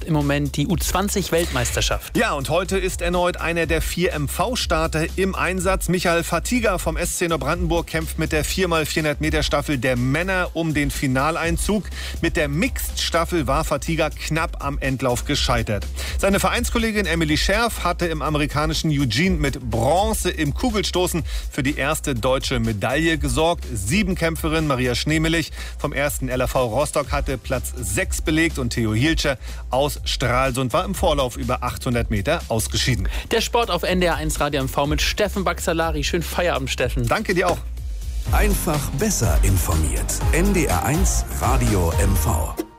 läuft im Moment die U20-Weltmeisterschaft. Ja, und heute ist erneut einer der 4 MV-Starter im Einsatz. Michael Fatiga vom SC Neubrandenburg kämpft mit der 4x400-Meter-Staffel der Männer um den Finaleinzug. Mit der Mixed-Staffel war Fatiga knapp am Endlauf gescheitert. Seine Vereinskollegin Emily Scherf hatte im amerikanischen Eugene mit Bronze im Kugelstoßen für die erste deutsche Medaille gesorgt. 7-Kämpferin Maria Schneemelich vom 1. LAV Rostock hatte Platz 6 belegt und Theo Hielscher aus Stralsund war im Vorlauf über 800 Meter ausgeschieden. Der Sport auf NDR 1 Radio MV mit Steffen Baxalari. Schönen Feierabend, Steffen. Danke dir auch. Einfach besser informiert. NDR 1 Radio MV.